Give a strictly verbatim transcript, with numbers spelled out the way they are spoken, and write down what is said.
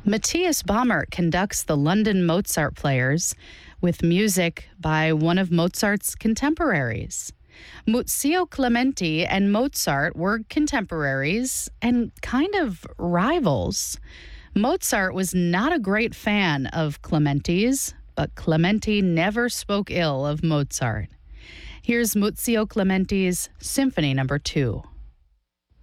Matthias Baumert conducts the London Mozart Players with music by one of Mozart's contemporaries. Muzio Clementi and Mozart were contemporaries and kind of rivals. Mozart was not a great fan of Clementi's, but Clementi never spoke ill of Mozart. Here's Muzio Clementi's Symphony Number Two.